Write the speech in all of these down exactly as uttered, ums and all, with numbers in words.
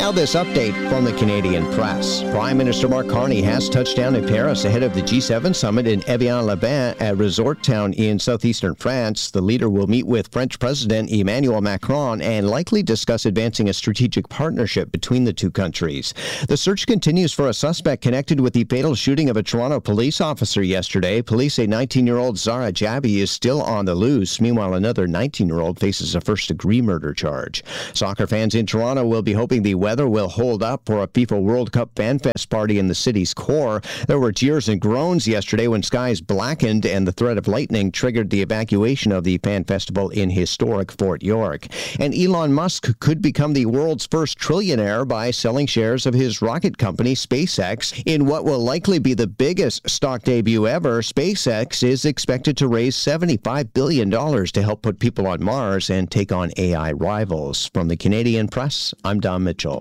Now this update from the Canadian press. Prime Minister Mark Carney has touched down in Paris ahead of the G seven summit in Evian-les-Bains, a resort town in southeastern France. The leader will meet with French President Emmanuel Macron and likely discuss advancing a strategic partnership between the two countries. The search continues for a suspect connected with the fatal shooting of a Toronto police officer yesterday. Police say nineteen-year-old Zara Jabi is still on the loose. Meanwhile, another nineteen-year-old faces a first-degree murder charge. Soccer fans in Toronto will be hoping the weather will hold up for a FIFA World Cup Fan Fest party in the city's core. There were jeers and groans yesterday when skies blackened and the threat of lightning triggered the evacuation of the fan festival in historic Fort York. And Elon Musk could become the world's first trillionaire by selling shares of his rocket company SpaceX. In what will likely be the biggest stock debut ever, SpaceX is expected to raise seventy-five billion dollars to help put people on Mars and take on A I rivals. From the Canadian press, I'm Don Mitchell.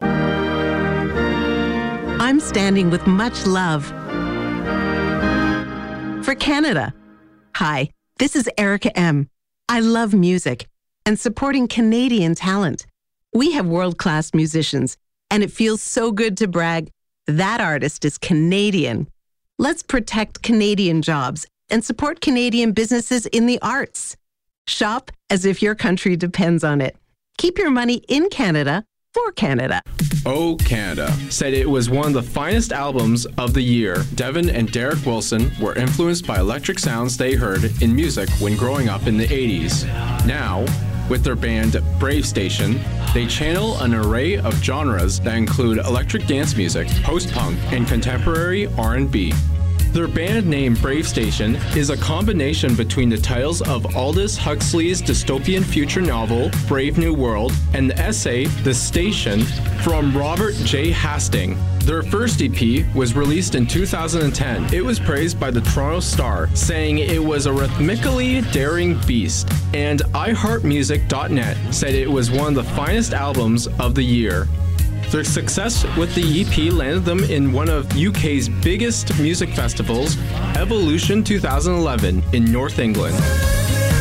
I'm standing with much love for Canada. Hi, this is Erica M. I love music and supporting Canadian talent. We have world-class musicians, and it feels so good to brag, that artist is Canadian. Let's protect Canadian jobs and support Canadian businesses in the arts. Shop as if your country depends on it. Keep your money in Canada for Canada. Oh Canada said it was one of the finest albums of the year. Devin and Derek Wilson were influenced by electric sounds they heard in music when growing up in the eighties. Now, with their band Brave Station, they channel an array of genres that include electric dance music, post-punk, and contemporary R and B. Their band name Brave Station is a combination between the titles of Aldous Huxley's dystopian future novel, Brave New World, and the essay, The Station, from Robert J. Hastings. Their first E P was released in two thousand ten. It was praised by the Toronto Star, saying it was a rhythmically daring beast, and i heart music dot net said it was one of the finest albums of the year. Their success with the E P landed them in one of U K's biggest music festivals, Evolution two thousand eleven, in North England.